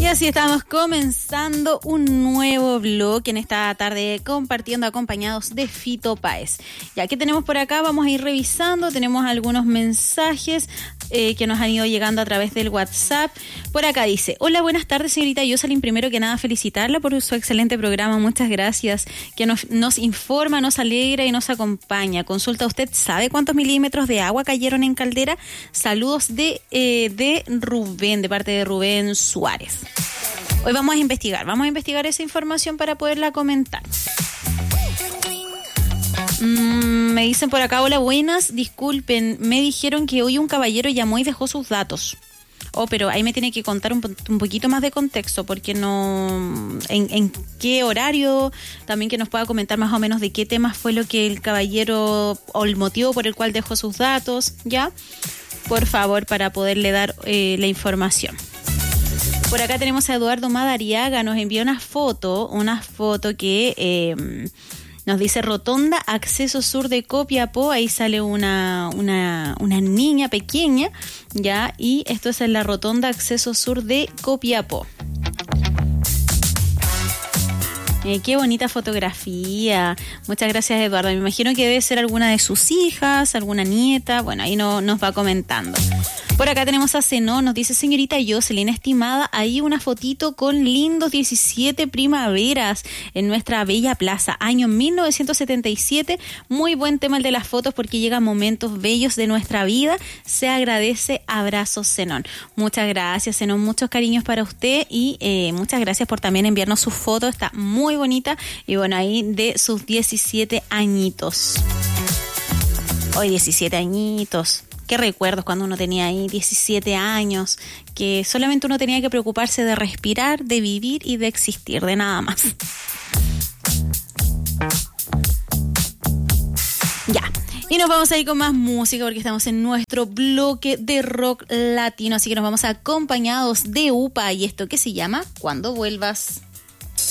así estamos comenzando un nuevo vlog en esta tarde compartiendo acompañados de Fito Páez. Ya que tenemos por acá, vamos a ir revisando, tenemos algunos mensajes que nos han ido llegando a través del WhatsApp. Por acá dice: hola, buenas tardes señorita Yoselin, primero que nada felicitarla por su excelente programa, muchas gracias, que nos informa, nos alegra y nos acompaña. Consulta, ¿usted sabe cuántos milímetros de agua cayeron en Caldera? Saludos de Rubén, de parte de Rubén Suárez. Hoy vamos a investigar esa información para poderla comentar. Me dicen por acá: hola, buenas, disculpen, me dijeron que hoy un caballero llamó y dejó sus datos. Pero ahí me tiene que contar un poquito más de contexto, porque no, en qué horario, también que nos pueda comentar más o menos de qué temas fue lo que el caballero o el motivo por el cual dejó sus datos, ¿ya? Por favor, para poderle dar la información. Por acá tenemos a Eduardo Madariaga, nos envió una foto que nos dice Rotonda, acceso sur de Copiapó. Ahí sale una niña pequeña, ya, y esto es en la Rotonda, acceso sur de Copiapó. Qué bonita fotografía. Muchas gracias, Eduardo. Me imagino que debe ser alguna de sus hijas, alguna nieta. Bueno, ahí nos va comentando. Por acá tenemos a Zenón, nos dice: señorita Yoselin, estimada, ahí una fotito con lindos 17 primaveras en nuestra bella plaza, año 1977. Muy buen tema el de las fotos porque llegan momentos bellos de nuestra vida. Se agradece, abrazos, Zenón. Muchas gracias, Zenón, muchos cariños para usted y muchas gracias por también enviarnos su foto, está muy bonita. Y bueno, ahí de sus 17 añitos. Hoy 17 añitos. Qué recuerdos cuando uno tenía ahí 17 años, que solamente uno tenía que preocuparse de respirar, de vivir y de existir, de nada más. Ya, y nos vamos a ir con más música porque estamos en nuestro bloque de rock latino, así que nos vamos acompañados de UPA y esto que se llama Cuando Vuelvas.